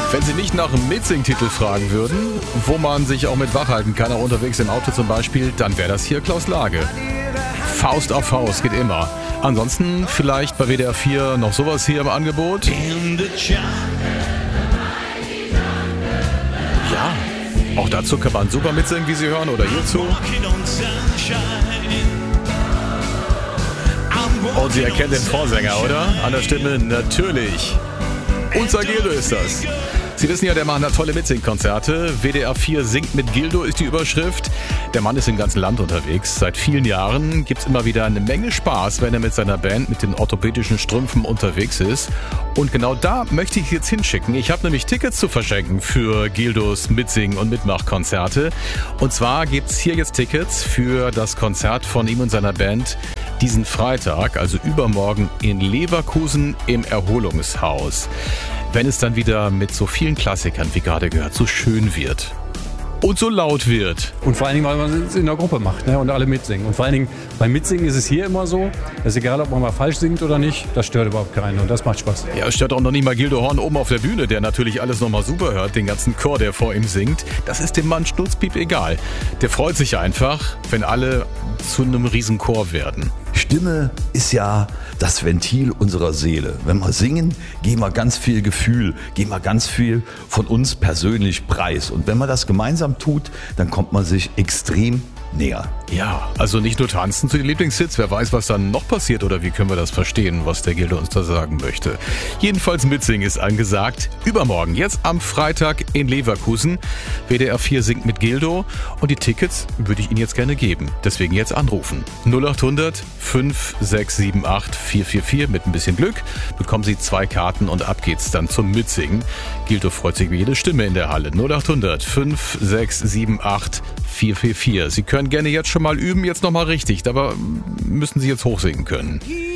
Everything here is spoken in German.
Wenn Sie nicht nach einem Mitsing-Titel fragen würden, wo man sich auch mit wachhalten kann, auch unterwegs im Auto zum Beispiel, dann wäre das hier Klaus Lage. Faust auf Faust geht immer. Ansonsten vielleicht bei WDR 4 noch sowas hier im Angebot. Ja, auch dazu kann man super mitsingen, wie Sie hören, oder hierzu. Und Sie erkennen den Vorsänger, oder? An der Stimme natürlich. Unser Gildo ist das. Sie wissen ja, der Mann hat tolle Mitsing-Konzerte. WDR 4 singt mit Gildo ist die Überschrift. Der Mann ist im ganzen Land unterwegs. Seit vielen Jahren gibt's immer wieder eine Menge Spaß, wenn er mit seiner Band mit den orthopädischen Strümpfen unterwegs ist. Und genau da möchte ich jetzt hinschicken. Ich habe nämlich Tickets zu verschenken für Gildos Mitsing- und Mitmachkonzerte. Und zwar gibt's hier jetzt Tickets für das Konzert von ihm und seiner Band diesen Freitag, also übermorgen in Leverkusen im Erholungshaus. Wenn es dann wieder mit so vielen Klassikern, wie gerade gehört, so schön wird und so laut wird. Und vor allen Dingen, weil man es in der Gruppe macht, ne? Und alle mitsingen. Und vor allen Dingen beim Mitsingen ist es hier immer so, es ist egal, ob man mal falsch singt oder nicht, das stört überhaupt keinen und das macht Spaß. Ja, es stört auch noch nicht mal Gildo Horn oben auf der Bühne, der natürlich alles nochmal super hört, den ganzen Chor, der vor ihm singt. Das ist dem Mann schnurzpiep egal. Der freut sich einfach, wenn alle zu einem Riesenchor werden. Stimme ist ja das Ventil unserer Seele. Wenn wir singen, geben wir ganz viel Gefühl, geben wir ganz viel von uns persönlich preis. Und wenn man das gemeinsam tut, dann kommt man sich extrem näher. Ja, also nicht nur tanzen zu den Lieblingshits, wer weiß, was dann noch passiert oder wie können wir das verstehen, was der Gildo uns da sagen möchte. Jedenfalls mitsingen ist angesagt. Übermorgen, jetzt am Freitag in Leverkusen. WDR 4 singt mit Gildo und die Tickets würde ich Ihnen jetzt gerne geben. Deswegen jetzt anrufen. 0800 5678 444 mit ein bisschen Glück bekommen Sie 2 Karten und ab geht's dann zum Mitsingen. Gildo freut sich wie jede Stimme in der Halle. 0800 5678 444. Sie können gerne jetzt schon mal üben, jetzt nochmal richtig, aber müssen Sie jetzt hochsingen können.